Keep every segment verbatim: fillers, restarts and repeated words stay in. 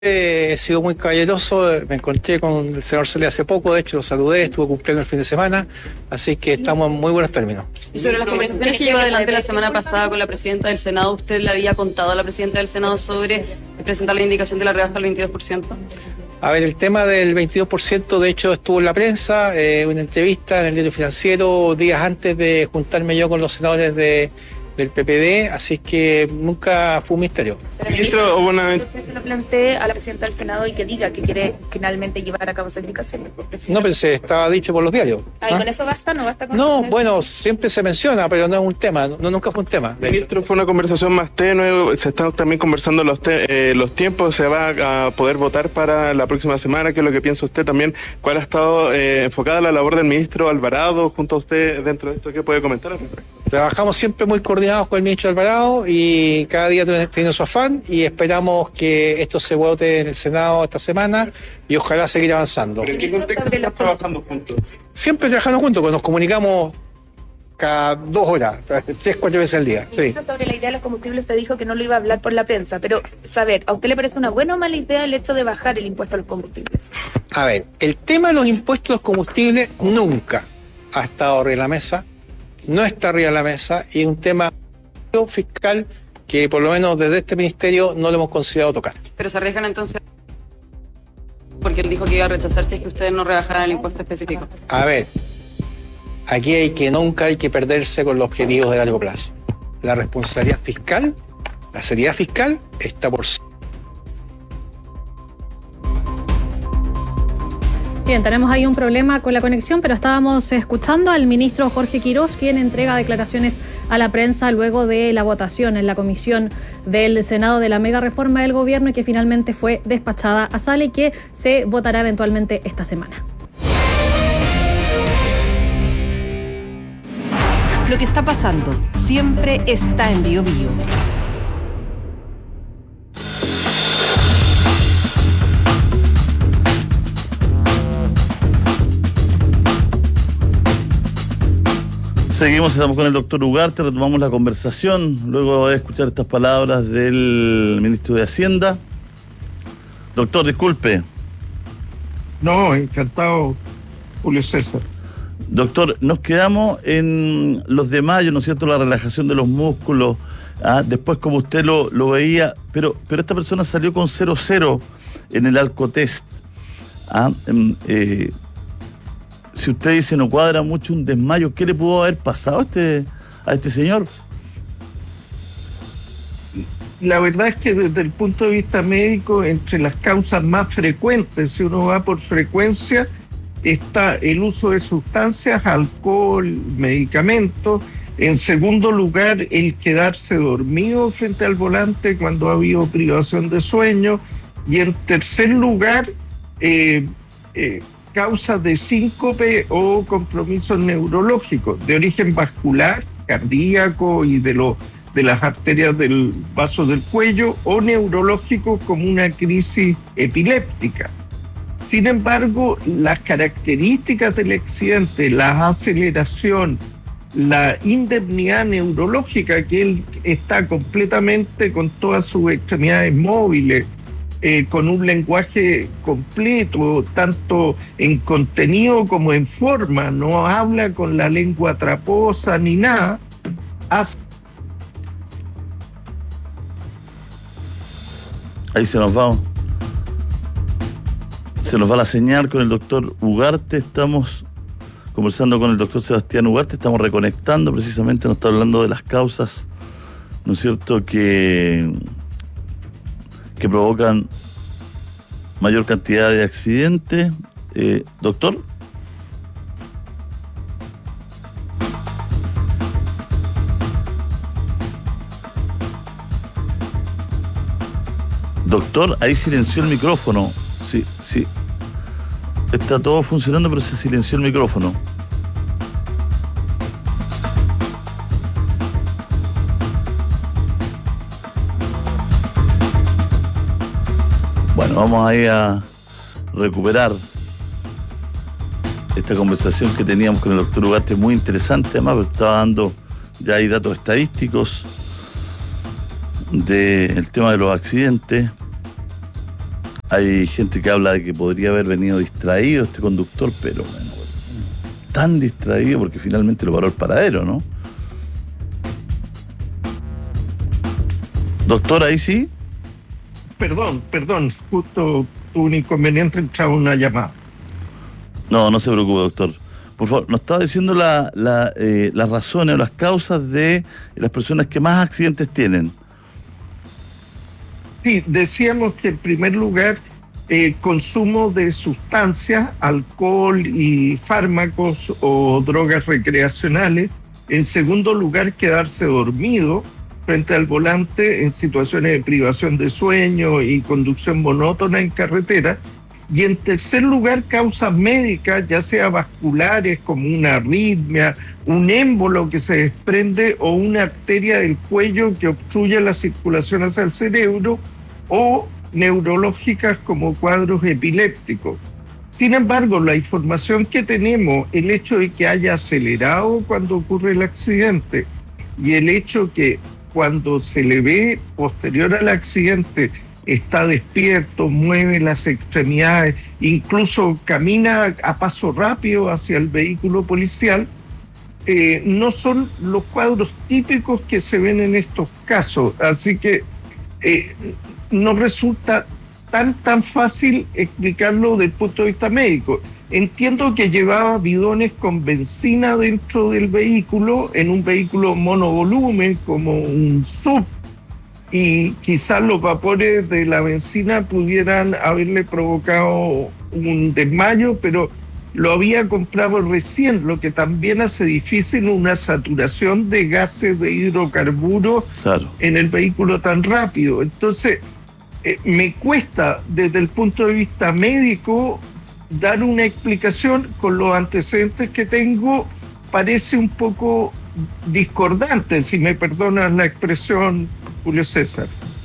He sido muy caballeroso, me encontré con el senador Solé hace poco, de hecho lo saludé, estuvo cumpleaños el fin de semana, así que estamos en muy buenos términos. Y sobre las conversaciones que llevó adelante la semana pasada con la presidenta del Senado, ¿usted le había contado a la presidenta del Senado sobre presentar la indicación de la rebaja al veintidós por ciento? A ver, el tema del veintidós por ciento de hecho estuvo en la prensa, eh, una entrevista en el Diario Financiero días antes de juntarme yo con los senadores de del P P D, así que nunca fue un misterio. Ministro, hubo una... Usted se lo plantee a la presidenta del Senado y que diga que quiere finalmente llevar a cabo esa indicación. No, pero se estaba dicho por los diarios. Ah, ¿y ¿Ah? con eso basta? ¿No basta con No, eso? bueno, siempre se menciona, pero no es un tema, no, nunca fue un tema. de hecho. Ministro, fue una conversación más tenue, se están también conversando los, te- eh, los tiempos, se va a poder votar para la próxima semana, ¿qué es lo que piensa usted también? ¿Cuál ha estado eh, enfocada la labor del ministro Alvarado junto a usted dentro de esto? ¿Qué puede comentar al respecto? Trabajamos siempre muy coordinados con el ministro Alvarado y cada día tiene, tiene su afán y esperamos que esto se vote en el Senado esta semana y ojalá seguir avanzando. ¿En qué contexto están trabajando juntos? Siempre trabajando juntos, pues nos comunicamos cada dos horas, tres, cuatro veces al día. Sí. Ministro, sobre la idea de los combustibles, usted dijo que no lo iba a hablar por la prensa, pero saber, ¿a usted le parece una buena o mala idea el hecho de bajar el impuesto a los combustibles? A ver, el tema de los impuestos a los combustibles nunca ha estado arriba de la mesa, no está arriba de la mesa y es un tema fiscal que por lo menos desde este ministerio no lo hemos considerado tocar. Pero se arriesgan entonces porque él dijo que iba a rechazar si es que ustedes no rebajaran el impuesto específico. A ver, aquí hay que nunca hay que perderse con los objetivos de largo plazo. La responsabilidad fiscal, la seriedad fiscal está por... Bien, tenemos ahí un problema con la conexión, pero estábamos escuchando al ministro Jorge Quirós, quien entrega declaraciones a la prensa luego de la votación en la comisión del Senado de la mega reforma del gobierno y que finalmente fue despachada a sala y que se votará eventualmente esta semana. Lo que está pasando siempre está en Bio Bio. Seguimos, estamos con el doctor Ugarte, retomamos la conversación luego de escuchar estas palabras del ministro de Hacienda. Doctor, disculpe. No, encantado, Julio César. Doctor, nos quedamos en los de mayo, ¿no es cierto?, la relajación de los músculos, ¿ah? Después como usted lo, lo veía, pero, pero esta persona salió con cero cero en el Alcotest. ¿Ah? Eh, Si usted dice no cuadra mucho un desmayo, ¿qué le pudo haber pasado a este, a este señor? La verdad es que desde el punto de vista médico, entre las causas más frecuentes, si uno va por frecuencia, está el uso de sustancias, alcohol, medicamentos. En segundo lugar, el quedarse dormido frente al volante cuando ha habido privación de sueño. Y en tercer lugar, eh, eh, causas de síncope o compromisos neurológicos de origen vascular, cardíaco y de, lo, de las arterias del vaso del cuello, o neurológico como una crisis epiléptica. Sin embargo, las características del accidente, la aceleración, la indemnidad neurológica, que él está completamente con todas sus extremidades móviles, Eh, con un lenguaje completo, tanto en contenido como en forma, no habla con la lengua traposa ni nada. Hace... Ahí se nos va. Se nos va la señal con el doctor Ugarte. Estamos conversando con el doctor Sebastián Ugarte, estamos reconectando precisamente, nos está hablando de las causas, ¿no es cierto?, que... que provocan mayor cantidad de accidentes. Eh, doctor. Doctor, ahí silenció el micrófono. Sí, sí. Está todo funcionando, pero se silenció el micrófono. Bueno, vamos ahí a recuperar esta conversación que teníamos con el doctor Ugarte, muy interesante además, porque estaba dando, ya hay datos estadísticos del tema de los accidentes. hay gente que habla de que podría haber venido distraído este conductor, pero bueno, tan distraído porque finalmente lo paró el paradero, ¿no? Doctor, ahí sí. Perdón, perdón, justo tuve un inconveniente, entraba una llamada. No, no se preocupe, doctor. Por favor, nos estaba diciendo la, la, eh, las razones o las causas de las personas que más accidentes tienen. Sí, decíamos que en primer lugar, eh, consumo de sustancias, alcohol y fármacos o drogas recreacionales. En segundo lugar, quedarse dormido frente al volante en situaciones de privación de sueño y conducción monótona en carretera. Y en tercer lugar, causas médicas, ya sea vasculares como una arritmia, un émbolo que se desprende o una arteria del cuello que obstruye la circulación hacia el cerebro, o neurológicas como cuadros epilépticos. Sin embargo, la información que tenemos, el hecho de que haya acelerado cuando ocurre el accidente y el hecho que cuando se le ve posterior al accidente está despierto, mueve las extremidades, incluso camina a paso rápido hacia el vehículo policial, eh, no son los cuadros típicos que se ven en estos casos. Así que eh, no resulta tan, tan fácil explicarlo desde el punto de vista médico. Entiendo que llevaba bidones con benzina dentro del vehículo, en un vehículo monovolumen como un S U V, y quizás los vapores de la benzina pudieran haberle provocado un desmayo, pero lo había comprado recién, lo que también hace difícil una saturación de gases de hidrocarburos, claro, en el vehículo tan rápido. Entonces, eh, me cuesta desde el punto de vista médico dar una explicación. Con los antecedentes que tengo, parece un poco discordante, si me perdonas la expresión, Julio César.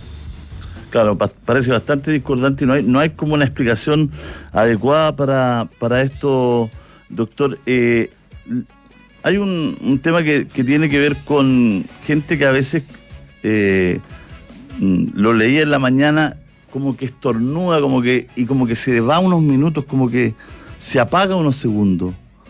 Claro, pa- parece bastante discordante y no hay, no hay como una explicación adecuada para, para esto, doctor. Eh, hay un, un tema que, que tiene que ver con gente que a veces, eh, lo leía en la mañana, como que estornuda, como que, y como que se va unos minutos, como que se apaga unos segundos.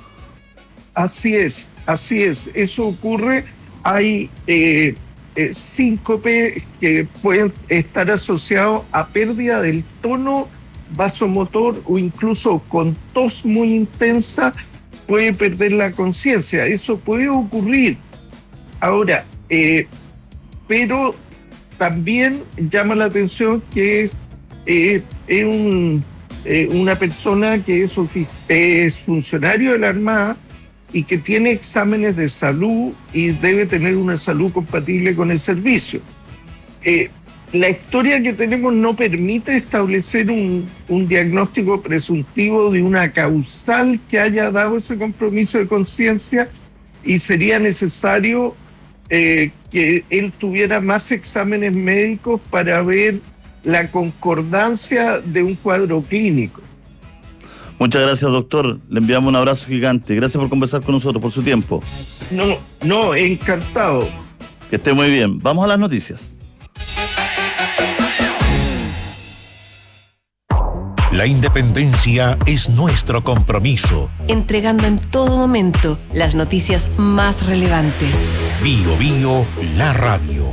Así es, así es, eso ocurre. Hay eh, eh, síncope que pueden estar asociados a pérdida del tono vasomotor o incluso con tos muy intensa puede perder la conciencia. Eso puede ocurrir. Ahora, eh, pero también llama la atención que es, eh, es un, eh, una persona que es, ofici- es funcionario de la Armada y que tiene exámenes de salud y debe tener una salud compatible con el servicio. Eh, la historia que tenemos no permite establecer un, un diagnóstico presuntivo de una causal que haya dado ese compromiso de conciencia, y sería necesario eh, que él tuviera más exámenes médicos para ver la concordancia de un cuadro clínico. Muchas gracias, doctor. Le enviamos un abrazo gigante. Gracias por conversar con nosotros, por su tiempo. No, no, encantado. Que esté muy bien. Vamos a las noticias. La independencia es nuestro compromiso. Entregando en todo momento las noticias más relevantes. Bio Bio, la radio.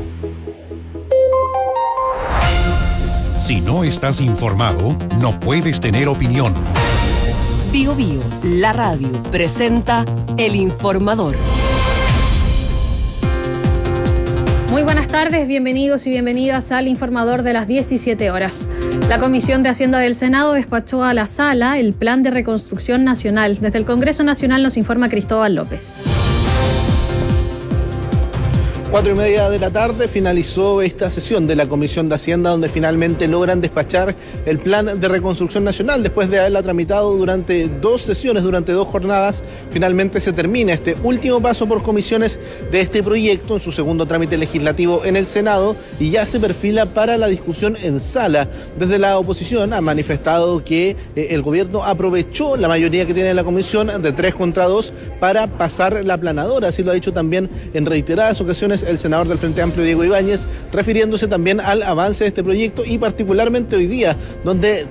Si no estás informado, no puedes tener opinión. Bio Bio, la radio, presenta El Informador. Muy buenas tardes, bienvenidos y bienvenidas al Informador de las diecisiete horas. La Comisión de Hacienda del Senado despachó a la Sala el Plan de Reconstrucción Nacional. Desde el Congreso Nacional nos informa Cristóbal López. Cuatro y media de la tarde finalizó esta sesión de la Comisión de Hacienda, donde finalmente logran despachar el Plan de Reconstrucción Nacional. Después de haberla tramitado durante dos sesiones, durante dos jornadas, finalmente se termina este último paso por comisiones de este proyecto en su segundo trámite legislativo en el Senado, y ya se perfila para la discusión en sala. Desde la oposición ha manifestado que eh, el gobierno aprovechó la mayoría que tiene la comisión de tres contra dos para pasar la aplanadora. Así lo ha dicho también en reiteradas ocasiones el senador del Frente Amplio, Diego Ibáñez, refiriéndose también al avance de este proyecto y particularmente hoy día, donde